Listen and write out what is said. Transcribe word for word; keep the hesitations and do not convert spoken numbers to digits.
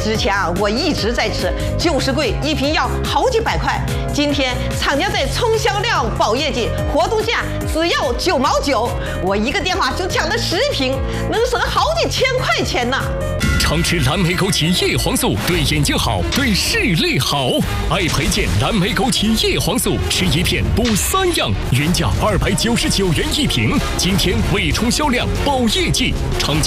之前啊，我一直在吃，就是贵，一瓶要好几百块。今天厂家在冲销量保业绩，活动价只要九毛九，我一个电话就抢了十瓶，能省好几千块钱呢。 常吃蓝莓枸杞叶黄素对眼睛好，对视力好。爱培健蓝莓枸杞叶黄素，吃一片补三样，原价二百九十九元一瓶，今天未冲销量保业绩，厂家